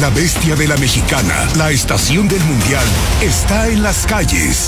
La bestia de la mexicana, la estación del mundial, está en las calles.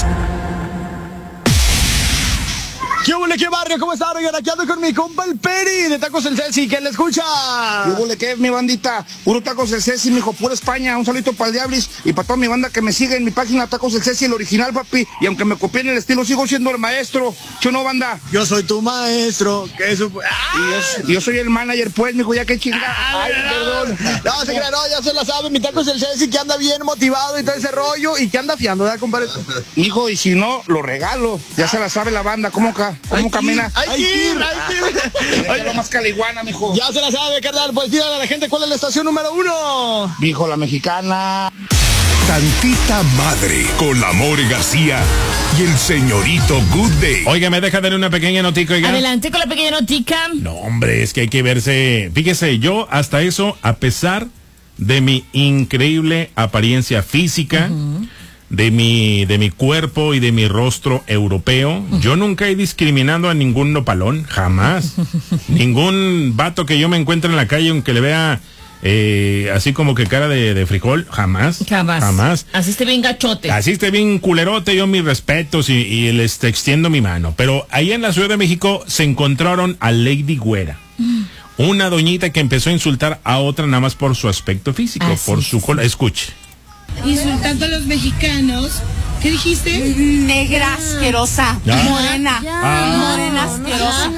¿Qué huele, qué barrio? ¿Cómo están? Oigan, aquí ando con mi compa el Peri de Tacos El Ceci, que le escucha. ¿Qué huele, qué, mi bandita? Puro Tacos El Ceci, mijo, pura España. Un saludito para el Diablis y para toda mi banda que me sigue en mi página Tacos El Ceci, el original, papi. Y aunque me copien el estilo, sigo siendo el maestro. ¿Yo no, banda? Yo soy tu maestro. Que eso... Y yo soy el manager, pues, mijo, ya que chingada. Ay, perdón. No, se crea, no, ya se la sabe, mi Tacos El Ceci, que anda bien motivado y todo ese rollo, y que anda fiando, ¿verdad, compadre? Hijo, y si no, lo regalo. Ya se la sabe la banda, ¿cómo camina? Hay que ir. Oye, lo más caliguana, mijo. Ya se la sabe, carnal, pues dígale a la gente cuál es la estación número 1. Mijo, la mexicana. Tantita madre, con la More García y el señorito Good Day. Oiga, ¿me deja darle una pequeña notica, oiga? Adelante con la pequeña notica. No, hombre, es que hay que verse. Fíjese, yo hasta eso, a pesar de mi increíble apariencia física, de mi cuerpo y de mi rostro europeo, yo nunca he discriminado a ningún nopalón, jamás. Ningún vato que yo me encuentre en la calle, aunque le vea así como que cara de frijol, jamás. Así esté bien gachote. Así esté bien culerote, yo mis respetos y les extiendo mi mano. Pero ahí en la Ciudad de México se encontraron a Lady Güera. Una doñita que empezó a insultar a otra nada más por su aspecto físico, por su color. Escuche. Insultando a los mexicanos. ¿Qué dijiste? Negra asquerosa. ¿Ya? Morena. Morena asquerosa.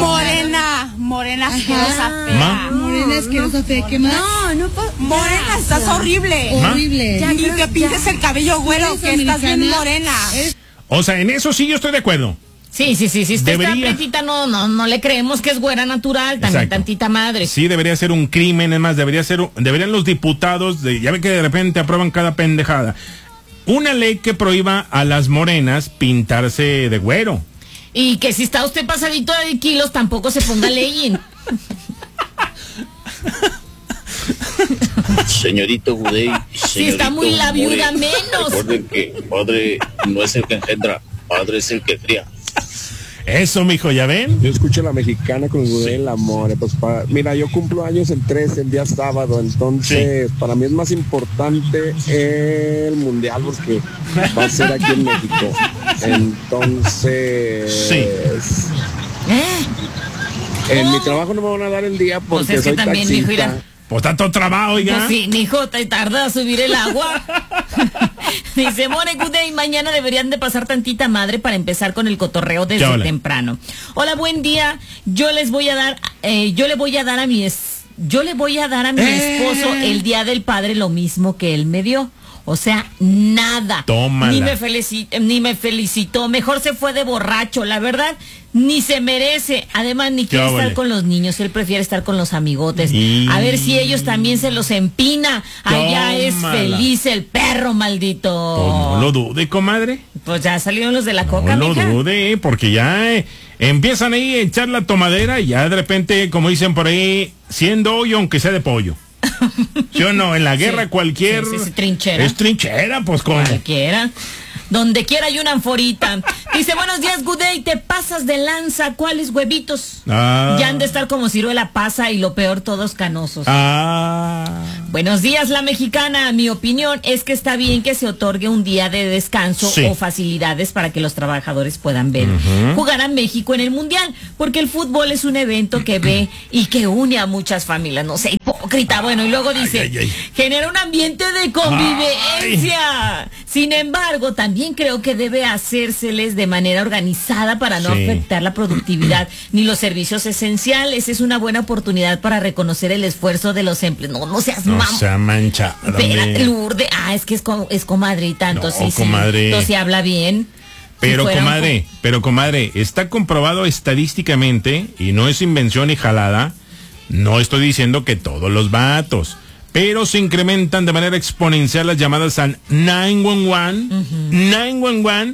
Morena asquerosa fea. Morena asquerosa fea. ¿Qué más? No, Morena, estás horrible. Horrible. Y que pintes el cabello güero, que estás bien morena. O sea, en eso sí yo estoy de acuerdo. Sí, si usted está pretita, no le creemos que es güera natural, también Exacto. tantita madre. Sí, debería ser un crimen, es más, deberían los diputados, ya ven que de repente aprueban cada pendejada, una ley que prohíba a las morenas pintarse de güero. Y que si está usted pasadito de kilos, tampoco se ponga legging. Señorito Gudey, Si está muy la viuda, menos. Recuerden que padre no es el que engendra, padre es el que cría. Eso, mijo, ¿ya ven? Yo escucho a la mexicana con el Gudey el amor. Pues mira, yo cumplo años el 13, el día sábado, entonces para mí es más importante el mundial porque va a ser aquí en México. Entonces, en mi trabajo no me van a dar el día porque Pues es que soy también, taxista. mijo, irá. Pues tanto trabajo, oiga. Pues sí, mijo, te tarda a subir el agua. Dice More Gudey, mañana deberían de pasar tantita madre para empezar con el cotorreo desde temprano. Hola, buen día. Yo le voy a dar a mi esposo el día del padre lo mismo que él me dio. O sea, nada. Tómala. Ni me felicitó. Mejor se fue de borracho. La verdad, ni se merece. Además, ni quiere estar con los niños. Él prefiere estar con los amigotes. A ver si ellos también se los empina. Allá es feliz el perro, maldito. Pues no lo dude, comadre. Pues ya salieron los de la coca, no mija. lo dude, porque ya empiezan ahí a echar la tomadera y ya de repente, como dicen por ahí, siendo hoyo aunque sea de pollo. ¿Sí o no? En la guerra cualquier... Sí, trinchera. Es trinchera, pues como... Cualquiera. Donde quiera hay una anforita. Dice, buenos días, Gudey, te pasas de lanza. ¿Cuáles huevitos? Ya han de estar como ciruela pasa y lo peor, todos canosos. Buenos días, la mexicana. Mi opinión es que está bien que se otorgue un día de descanso o facilidades para que los trabajadores puedan ver jugar a México en el Mundial, porque el fútbol es un evento que ve y que une a muchas familias. No sé, hipócrita. Bueno, y luego dice, genera un ambiente de convivencia. Sin embargo, también creo que debe hacérseles de manera organizada para no afectar la productividad ni los servicios esenciales. Es una buena oportunidad para reconocer el esfuerzo de los empleados. No seas mancha. Espérate, Lourdes. Es que es comadrita, entonces comadre. Entonces habla bien. Pero comadre, está comprobado estadísticamente, y no es invención ni jalada, no estoy diciendo que todos los vatos, pero se incrementan de manera exponencial las llamadas al 911,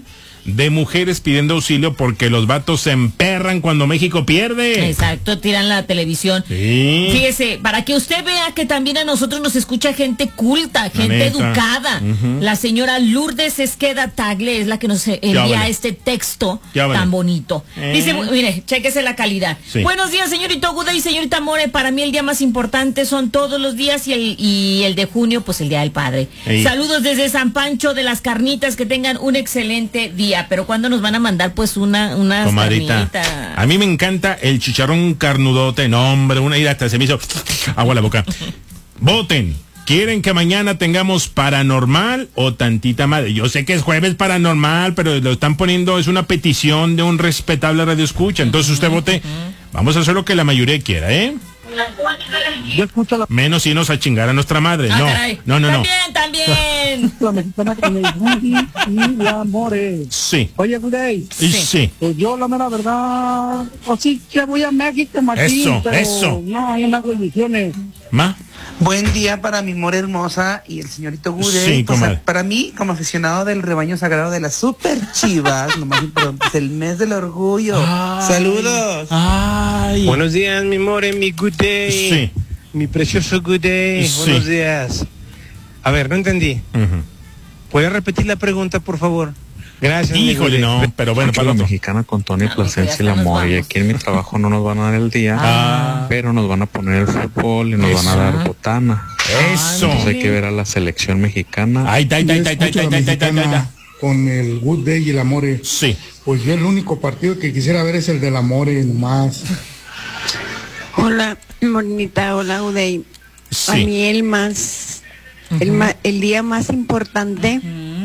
de mujeres pidiendo auxilio porque los vatos se emperran cuando México pierde. Exacto, tiran la televisión. Sí. Fíjese, para que usted vea que también a nosotros nos escucha gente culta, gente educada. La señora Lourdes Esqueda Tagle es la que nos envía este texto tan bonito. Dice, mire, chéquese la calidad. Sí. Buenos días, señorito Guday y señorita More. Para mí el día más importante son todos los días y el de junio, pues el Día del Padre. Saludos desde San Pancho de las Carnitas, que tengan un excelente día. Pero ¿cuándo nos van a mandar pues unas carnitas? A mí me encanta el chicharrón carnudote. No, hombre, una idea hasta se me hizo agua a la boca. Voten. ¿Quieren que mañana tengamos paranormal o tantita madre? Yo sé que es jueves paranormal, pero lo están poniendo, es una petición de un respetable radioescucha. Entonces usted vote. Vamos a hacer lo que la mayoría quiera, ¿eh? Yo escucho la... Menos irnos a chingar a nuestra madre. No. También. La mexicana con el Woody y la More. Sí. Oye, Guday. Sí. Pues yo, la mera verdad, así que voy a México, Martín. Eso. No, hay unas bendiciones. Buen día para mi More hermosa y el señorito Gude. Sí, pues, para mí, como aficionado del rebaño sagrado de las Super Chivas, lo más importante es el mes del orgullo. Saludos. Buenos días, mi More, mi Gude. Sí. Mi precioso Gude. Sí. Buenos días. A ver, no entendí. ¿Puede repetir la pregunta, por favor? Gracias. Híjole, no, pero bueno, para la mexicana con Tony Plasencia y la More. Y aquí en mi trabajo no nos van a dar el día, pero nos van a poner el fútbol y nos van a dar botana. Eso. Entonces hay que ver a la selección mexicana. Con el Good Day y el Amore. Sí. Pues yo el único partido que quisiera ver es el del Amore nomás. Hola, Morenita, hola, Uday. Sí. A mí el día más importante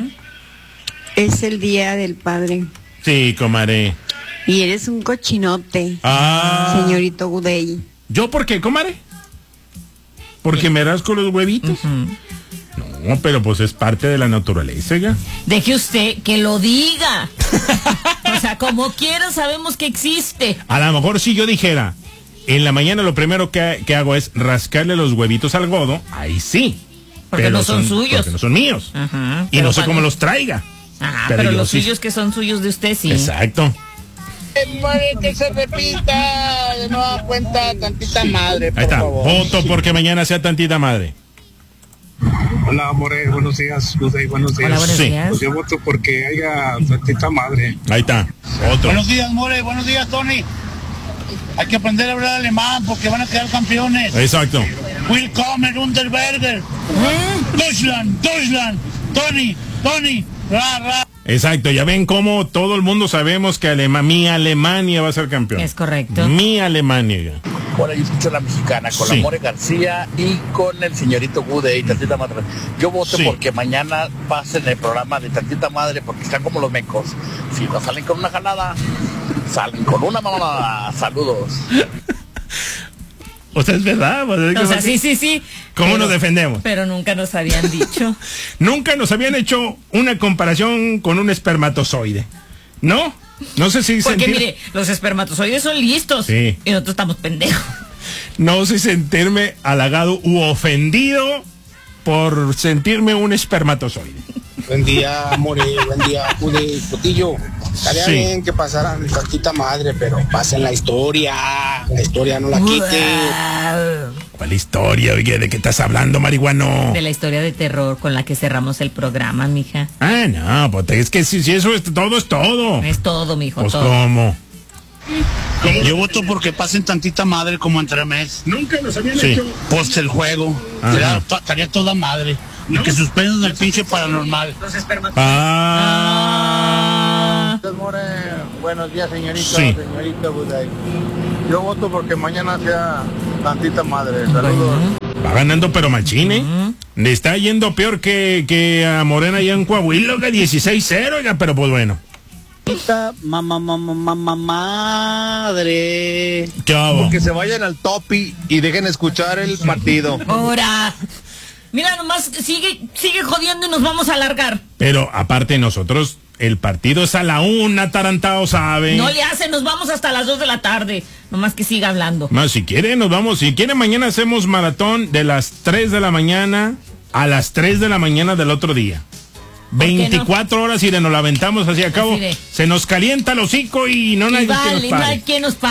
es el Día del Padre. Sí, comadre. Y eres un cochinote, señorito Guday. ¿Yo por qué, comadre? ¿Porque me rasco los huevitos? No, pero pues es parte de la naturaleza, ¿ya? Deje usted que lo diga. O sea, como quiera sabemos que existe. A lo mejor si yo dijera, en la mañana lo primero que hago es rascarle los huevitos al godo, ahí sí. Porque no son suyos. Porque no son míos. Y no sé cómo los traiga. Pero los suyos que son suyos de usted, sí. Exacto. Que se repita de nueva cuenta tantita madre, por Ahí está. favor. Voto porque mañana sea tantita madre. Hola, More, buenos días. Buenos días. Hola, buenos días. Pues yo voto porque haya tantita madre. Ahí está. Otro. Buenos días, More. Buenos días, Tony. Hay que aprender a hablar alemán porque van a quedar campeones. Exacto. Willkommen, Unterberger. Deutschland. Tony. Ra. Exacto, ya ven cómo todo el mundo sabemos que mi Alemania va a ser campeón. Es correcto. Mi Alemania. Ahora yo escucho a la mexicana con la More García y con el señorito Gude y Tantita Madre. Yo voto porque mañana pasen el programa de Tantita Madre porque están como los mecos. Si no salen con una jalada, salen con una mamada. Saludos. O sea, es verdad. O sea, sí. ¿Cómo nos defendemos? Pero nunca nos habían dicho. Nunca nos habían hecho una comparación con un espermatozoide. ¿No? No sé si porque mire, los espermatozoides son listos. Sí. Y nosotros estamos pendejos. No sé sentirme halagado u ofendido por sentirme un espermatozoide. Buen día, More. Buen día, Pude, Potillo. Estaría bien que pasaran tantita madre, pero pasen la historia. La historia no la quite. ¿Cuál historia? Oye, ¿de qué estás hablando, marihuano? De la historia de terror con la que cerramos el programa, mija. No, pues es que si eso es todo, es todo. Es todo, mijo, pues todo. ¿Cómo? Yo voto porque pasen tantita madre como entre mes. Nunca nos habían hecho. Post el juego. Estaría toda madre. Y que suspendan el pinche paranormal. Los espermatozoides. Buenos días, señorito Buday. Yo voto porque mañana sea tantita madre. Saludos. Va ganando pero machine. Le está yendo peor que a Morena allá en Coahuila, 16-0, oiga, pero pues bueno. Madre. ¿Qué hago? Porque se vayan al topi y dejen escuchar el partido. Ahora. Mira, nomás sigue jodiendo y nos vamos a alargar. Pero aparte nosotros, el partido es a la 1, atarantado, ¿sabe? No le hace, nos vamos hasta las 2 de la tarde. Nomás que siga hablando. Más si quiere, nos vamos. Si quiere, mañana hacemos maratón de las 3 de la mañana a las 3 de la mañana del otro día. 24 horas y nos la aventamos así a cabo. Se nos calienta el hocico y no hay quien nos pague.